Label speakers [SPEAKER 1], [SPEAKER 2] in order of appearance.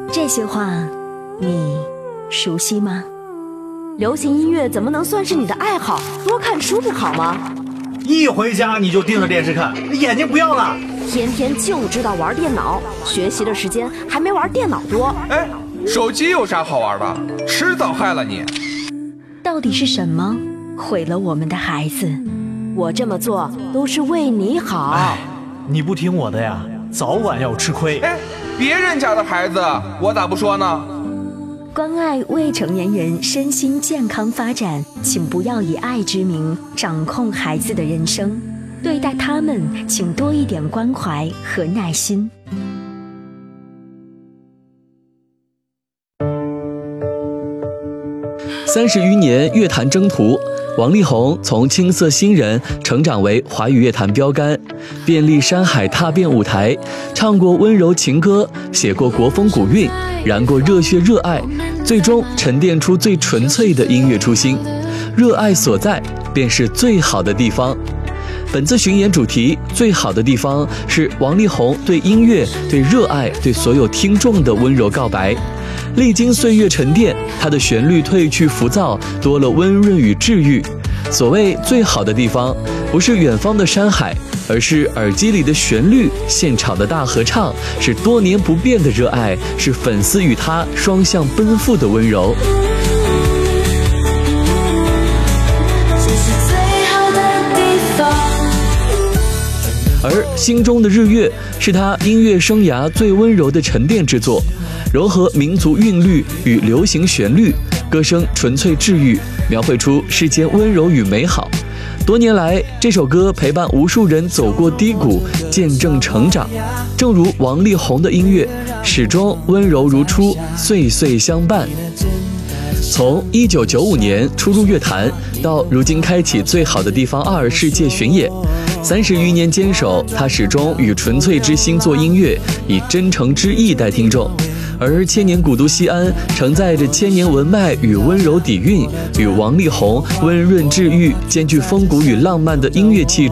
[SPEAKER 1] 这些话你熟悉吗？
[SPEAKER 2] 流行音乐怎么能算是你的爱好？多看书不好吗？
[SPEAKER 3] 一回家你就盯着电视看，眼睛不要了。
[SPEAKER 2] 天天就知道玩电脑，学习的时间还没玩电脑多。
[SPEAKER 4] 哎，手机有啥好玩的？迟早害了你。
[SPEAKER 1] 到底是什么毁了我们的孩子？
[SPEAKER 2] 我这么做都是为你好。
[SPEAKER 3] 你不听我的呀，早晚要吃亏。
[SPEAKER 4] 哎，别人家的孩子我咋不说呢？
[SPEAKER 1] 关爱未成年人身心健康发展，请不要以爱之名掌控孩子的人生，对待他们请多一点关怀和耐心。
[SPEAKER 5] 30余年乐坛征途，王力宏从青涩新人成长为华语乐坛标杆，遍历山海踏遍舞台，唱过温柔情歌，写过国风古韵，燃过热血热爱，最终沉淀出最纯粹的音乐初心。热爱所在，便是最好的地方。本次巡演主题最好的地方是王力宏对音乐、对热爱、对所有听众的温柔告白。历经岁月沉淀，它的旋律褪去浮躁，多了温润与治愈。所谓最好的地方，不是远方的山海，而是耳机里的旋律，现场的大合唱，是多年不变的热爱，是粉丝与他双向奔赴的温柔。而心中的日月是他音乐生涯最温柔的沉淀之作，融合民族韵律与流行旋律，歌声纯粹治愈，描绘出世间温柔与美好。多年来，这首歌陪伴无数人走过低谷，见证成长。正如王力宏的音乐，始终温柔如初，岁岁相伴。从1995年初入乐坛，到如今开启《最好的地方2》世界巡演，30余年坚守，他始终以纯粹之心做音乐，以真诚之意待听众。而千年古都西安承载着千年文脉与温柔底蕴，与王力宏温润治愈、兼具风骨与浪漫的音乐气质。